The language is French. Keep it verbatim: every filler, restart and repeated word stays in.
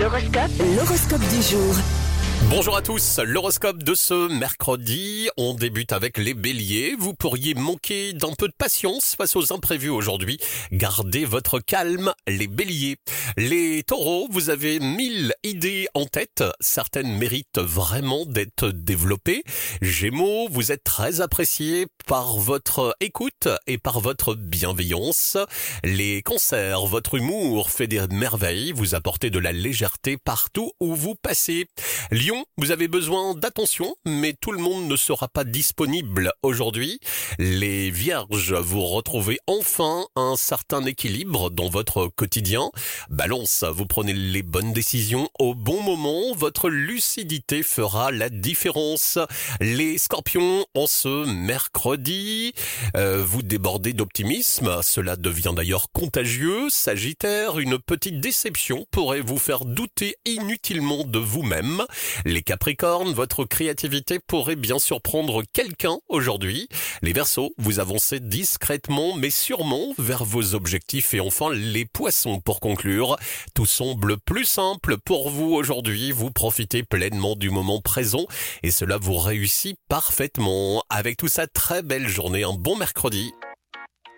L'horoscope. L'horoscope du jour. Bonjour à tous, l'horoscope de ce mercredi, on débute avec les béliers. Vous pourriez manquer d'un peu de patience face aux imprévus aujourd'hui. Gardez votre calme, les béliers. Les taureaux, vous avez mille idées en tête, certaines méritent vraiment d'être développées. Gémeaux, vous êtes très appréciés par votre écoute et par votre bienveillance. Les cancers, votre humour fait des merveilles, vous apportez de la légèreté partout où vous passez. Lion, vous avez besoin d'attention, mais tout le monde ne sera pas disponible aujourd'hui. Les vierges, vous retrouvez enfin un certain équilibre dans votre quotidien. Balance, vous prenez les bonnes décisions au bon moment, votre lucidité fera la différence. Les scorpions, en ce mercredi, euh, vous débordez d'optimisme, cela devient d'ailleurs contagieux. Sagittaire, une petite déception pourrait vous faire douter inutilement de vous-même. Les capricornes, votre créativité pourrait bien surprendre quelqu'un aujourd'hui. Les verseaux, vous avancez discrètement mais sûrement vers vos objectifs. Et enfin les poissons pour conclure. Tout semble plus simple pour vous aujourd'hui. Vous profitez pleinement du moment présent et cela vous réussit parfaitement. Avec tout ça, très belle journée, un bon mercredi.